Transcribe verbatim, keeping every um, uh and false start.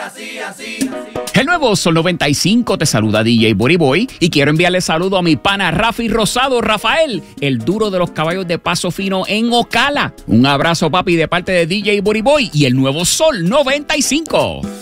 así, así. El nuevo Sol noventa y cinco te saluda D J Boriboy y quiero enviarle saludo a mi pana Rafi Rosado, Rafael, el duro de los caballos de Paso Fino en Ocala. Un abrazo, papi, de parte de D J Boriboy y el nuevo Sol noventa y cinco.